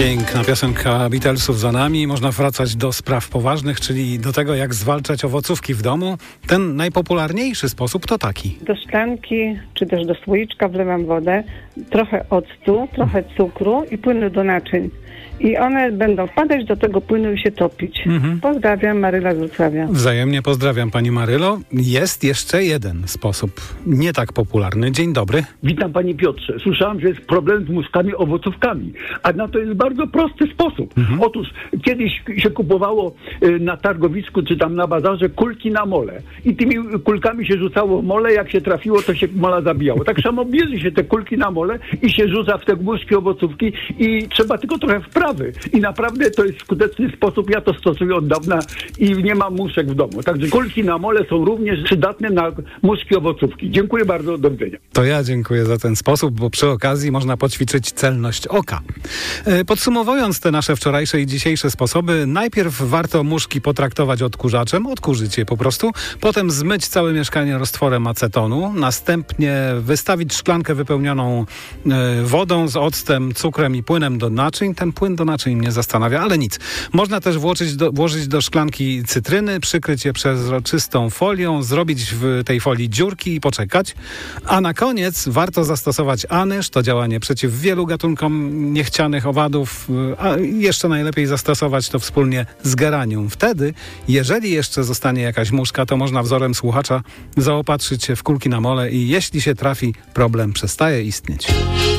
Piękna piosenka Beatlesów za nami. Można wracać do spraw poważnych, czyli do tego, jak zwalczać owocówki w domu. Ten najpopularniejszy sposób to taki. Do szklanki czy też do słoiczka wlewam wodę, trochę octu, trochę cukru i płynu do naczyń. I one będą wpadać do tego płynu i się topić. Pozdrawiam, Maryla z Wrocławia. Wzajemnie pozdrawiam, pani Marylo. Jest jeszcze jeden sposób, nie tak popularny. Dzień dobry. Witam, panie Piotrze. Słyszałem, że jest problem z muszkami, owocówkami. A na to jest bardzo prosty sposób. Otóż kiedyś się kupowało na targowisku czy tam na bazarze kulki na mole. I tymi kulkami się rzucało w mole. Jak się trafiło, to się mola zabijało. Tak samo bierze się te kulki na mole i się rzuca w te muszki, owocówki i trzeba tylko trochę wprawy. I naprawdę to jest skuteczny sposób. Ja to stosuję od dawna i nie mam muszek w domu. Także kulki na mole są również przydatne na muszki, owocówki. Dziękuję bardzo, do widzenia. To ja dziękuję za ten sposób, bo przy okazji można poćwiczyć celność oka. Podsumowując te nasze wczorajsze i dzisiejsze sposoby, najpierw warto muszki potraktować odkurzaczem, odkurzyć je po prostu, potem zmyć całe mieszkanie roztworem acetonu, następnie wystawić szklankę wypełnioną wodą z octem, cukrem i płynem do naczyń. Ten płyn do naczyń mnie zastanawia, ale nic. Można też włożyć do szklanki cytryny, przykryć je przezroczystą folią, zrobić w tej folii dziurki i poczekać. A na koniec warto zastosować anyż, to działanie przeciw wielu gatunkom niechcianych owadów, a jeszcze najlepiej zastosować to wspólnie z geranium. Wtedy, jeżeli jeszcze zostanie jakaś muszka, to można wzorem słuchacza zaopatrzyć się w kulki na mole i jeśli się trafi, problem przestaje istnieć.